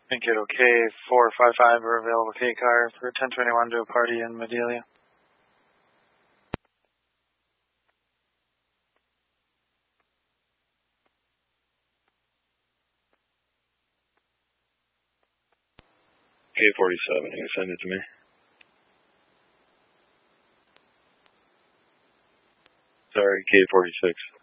Make it okay. 455 are available K-car for 1021 to a party in Madelia. K47, you send it to me. Sorry, K46.